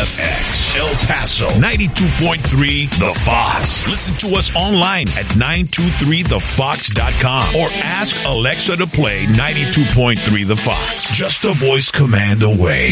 KFX, El Paso, 92.3 The Fox. Listen to us online at 923thefox.com or ask Alexa to play 92.3 The Fox. Just a voice command away.